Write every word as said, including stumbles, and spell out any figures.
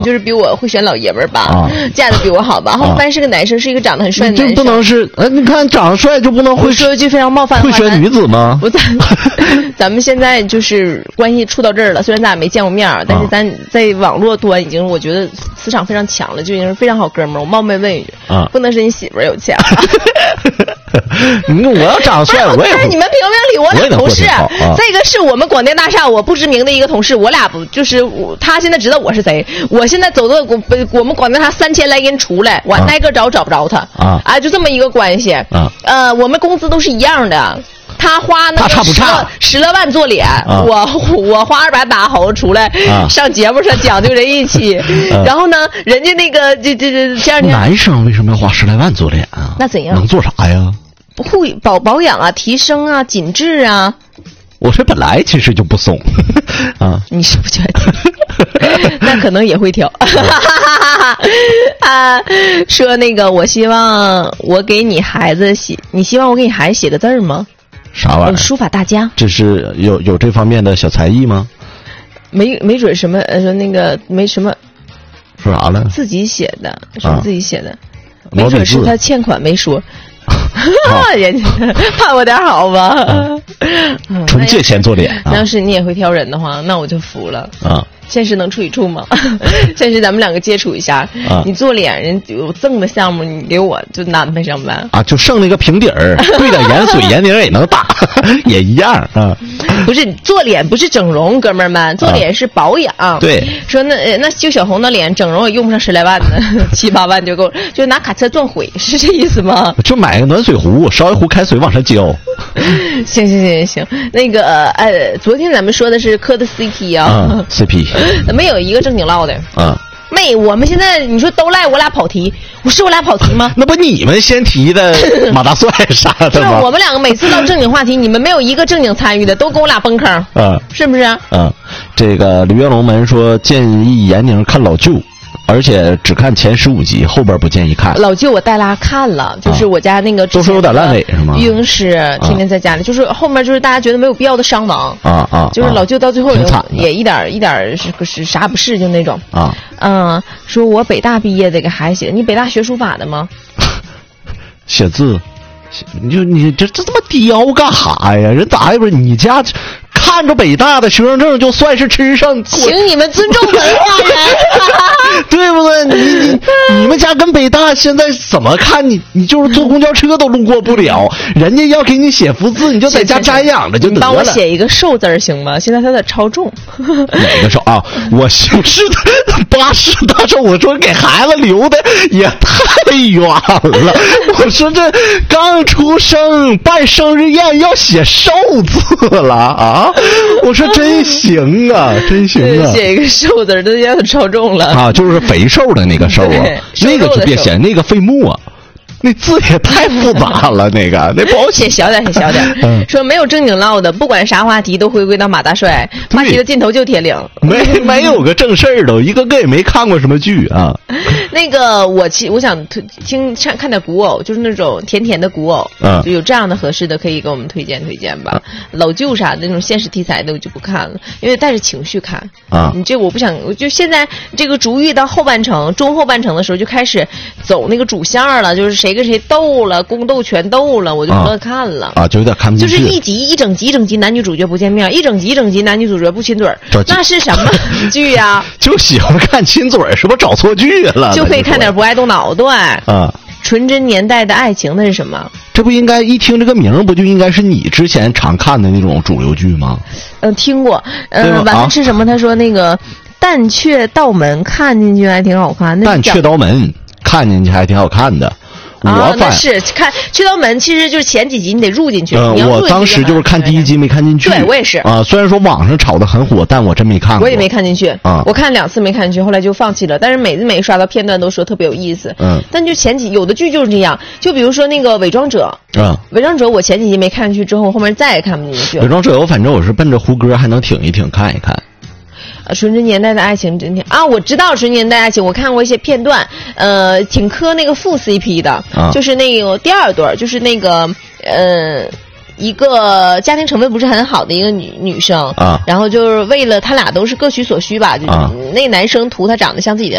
就是比我会选老爷们儿吧， 啊、 嫁的比我好吧。然后发现是个男生，是一个长得很帅的男生。 就不能是呃，你看长得帅就不能会说一句非常冒犯的话， 会选女子吗？ 不，咱咱们现在就是关系处到这儿了，虽然咱俩没见过面，但是咱在网络端已经我觉得磁场非常强了，就已经是非常好哥们儿。我冒昧问一句，啊，不能是你媳妇儿有钱？ 你我要长得帅，我也你们评评理，我俩同事，啊、这个是我们广电大厦我不知名的一个同事，我俩不就是我他现在知道我是谁，我现在走到我我们广电大厦三千来人出来，我挨个找找不着他啊，啊，就这么一个关系啊，呃，我们工资都是一样的。他花那个十来十来万做脸，啊、我我花二百八好出来、啊、上节目上讲究人义气、啊，然后呢，人家那个这这这这样男生为什么要花十来万做脸啊？ 那怎样？ 能做啥呀？ 护保保养啊，提升啊，紧致啊。 我这本来其实就不怂啊， 你是不觉得？那可能也会挑。啊，说那个，我希望我给你孩子写，你希望我给你孩子写个字吗？ 啥玩意儿？ 书法大家， 这是有有这方面的小才艺吗？ 没没准什么呃那个没什么， 说啥了？ 自己写的，什么自己写的？啊、 没准是他欠款没说，人家盼我点好吧？ 嗯、纯借钱做脸、啊。 要是你也会挑人的话，那我就服了啊。 现实能处一处吗？现实咱们两个接触一下，啊、你做脸人有赠的项目，你给我就安排上班啊，就剩那个平底儿，兑点盐水，盐底也能打，也一样啊。 不是做脸不是整容，哥们儿们，做脸是保养。啊、 对， 说那那就小红的脸整容也用不上十来万呢，七八万就够了，就拿卡车撞毁，是这意思吗？ 就买个暖水壶，烧一壶开水往上浇。 行行行行，那个呃，昨天咱们说的是磕的 C P 啊、 嗯、，C P。 没有一个正经唠的啊， 没。我们现在你说都赖我俩跑题，我是我俩跑题吗？ 那不你们先提的马大帅啥的吗？ 是我们两个每次唠正经话题，你们没有一个正经参与的，都给我俩崩坑， 啊， 是不是？ 啊，这个李月龙门说建议闫宁看老舅。而且只看前十五集，后边不建议看。 老舅我带拉看了，就是我家那个都说有点烂尾是吗？ 育婴师天天在家里，啊、就是后面就是大家觉得没有必要的伤亡啊啊， 就是老舅到最后也也一点一点是是啥不是就那种啊嗯，说我北大毕业的给孩子写，你北大学书法的吗？ 写字，你就你这这这么刁干啥呀？人咋也不是你家。看着北大的学生证就算是吃上， 请你们尊重文化人， 对不对？你你你们家跟北大现在怎么看你？你就是坐公交车都路过不了，人家要给你写幅字，你就在家瞻仰着就得了。 你帮我写一个寿字行吗？现在他有点超重。 哪个寿啊？我姓氏的八十大寿，我说给孩子留的也太远了。我说这刚出生办生日宴要写寿字了啊！我说真行啊，真行啊！ 写一个寿字都也很超重了啊，就是肥瘦的那个瘦啊，那个就别写，那个费木啊，那字也太复杂了，那个那不好写，小点，写小点。嗯、说没有正经唠的，不管啥话题都回归到马大帅，话题的尽头就铁岭， 没没有个正事儿都，一个个也没看过什么剧啊。 那个我其我想听看看点古偶，就是那种甜甜的古偶，嗯，就有这样的合适的可以给我们推荐推荐吧。嗯、老舅啥的那种现实题材的我就不看了，因为带着情绪看啊。你这我不想，我就现在这个逐玉到后半程、中后半程的时候就开始走那个主线了，就是谁跟谁斗了，宫斗全斗了，我就不乐看了啊，就有点看不进去。 就是一集一整集一整集男女主角不见面，一整集一整集男女主角不亲嘴儿，那是什么剧呀、啊？ 就喜欢看亲嘴儿，是不是找错剧了？ 就可以看点不爱动脑袋啊！纯真年代的爱情那是什么？ 这不应该一听这个名不就应该是你之前常看的那种主流剧吗？ 嗯、呃，听过。嗯、呃，晚上吃什么？他说那个淡雀道门看进去还挺好看。那淡雀道门看进去还挺好看的。 啊，那是看雀刀门，其实就是前几集你得入进去。 呃， 你我当时就是看第一集没看进去。 对，我也是啊。虽然说网上炒得很火，但我真没看过。 我也没看进去啊。我看两次没看进去，后来就放弃了。但是每次每刷到片段都说特别有意思。嗯。但就前几有的剧就是这样，就比如说那个伪装者。啊。伪装者，我前几集没看进去之后，后面再也看不进去。 伪装者，我反正我是奔着胡歌还能挺一挺看一看。 呃，纯真年代的爱情真挺啊！我知道纯真年代爱情，我看过一些片段，呃，挺磕那个副 C P 的，啊、就是那个第二对，就是那个呃。一个家庭成分不是很好的一个女女生啊，然后就是为了他俩都是各取所需吧，就、啊、那男生图他长得像自己的